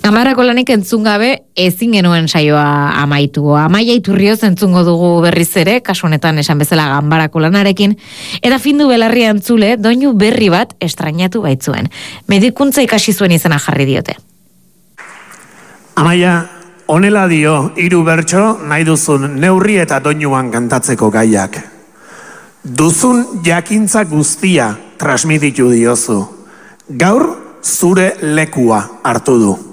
Ganbarako lanik entzun gabe ezin genuen saioa amaitu. Amaia Iturrioz entzungo dugu berriz ere, kasu honetan esan bezala Ganbarako lanarekin, eta Findu Belarria entzule doinu berri bat estrainatu baitzuen. Medikuntza ikasi zuen izena jarri diote. Amaia, honela dio, 3 bertso nahi duzun neurri eta doinuan kantatzeko gaiak. Duzun jakintza guztia transmititu diozu. Gaur zure lekua hartu du.